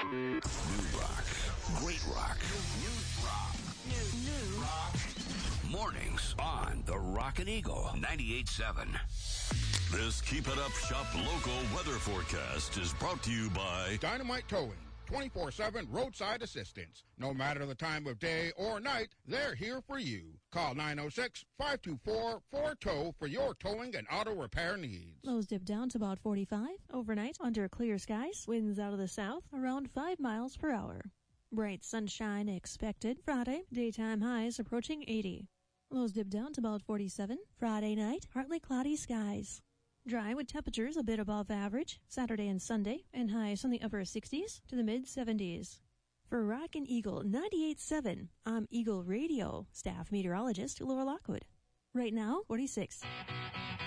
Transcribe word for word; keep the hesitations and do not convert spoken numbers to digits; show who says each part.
Speaker 1: New rock. Great rock. New rock. New, new rock. Mornings on the Rockin' Eagle ninety-eight point seven.
Speaker 2: This Keep It Up Shop local weather forecast is brought to you by
Speaker 3: Dynamite Towing. twenty-four seven roadside assistance. No matter the time of day or night, they're here for you. Call nine oh six, five two four, four T O W for your towing and auto repair needs.
Speaker 4: Lows dip down to about forty-five. Overnight, under clear skies, winds out of the south around five miles per hour. Bright sunshine expected Friday. Daytime highs approaching eighty. Lows dip down to about forty-seven. Friday night, partly cloudy skies. Dry with temperatures a bit above average Saturday and Sunday, and highs from the upper sixties to the mid seventies. For Rockin' Eagle ninety-eight point seven, I'm Eagle Radio staff meteorologist Laura Lockwood. Right now, forty-six.